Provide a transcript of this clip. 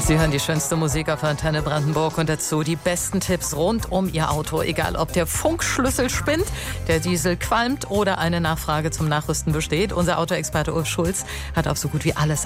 Sie hören die schönste Musik auf Antenne Brandenburg und dazu die besten Tipps rund um Ihr Auto. Egal, ob der Funkschlüssel spinnt, der Diesel qualmt oder eine Nachfrage zum Nachrüsten besteht. Unser Autoexperte Ulf Schulz hat auf so gut wie alles